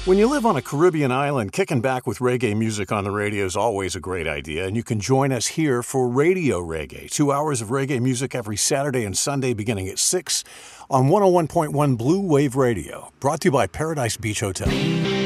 When you live on a Caribbean island, kicking back with reggae music on the radio is always a great idea, and you can join us here for Radio Reggae. 2 hours of reggae music every Saturday and Sunday beginning at 6 on 101.1 Blue Wave Radio. Brought to you by Paradise Beach Hotel.